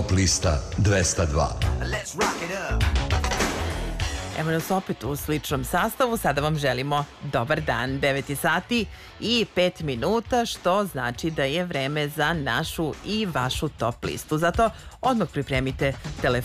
Top lista 202. Evo nas opet u sličnom sastavu. Sada vam želimo dobar dan. 9 sati i 5 minuta, što znači da je vreme za našu i vašu top listu. Zato odmah pripremite telefon